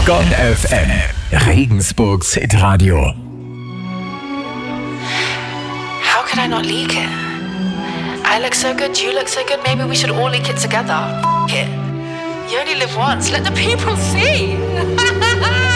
Gong FM, Regensburgs Hitradio. How could I not leak it? I look so good, you look so good, maybe we should all leak it together. F it. You only live once, let the people see.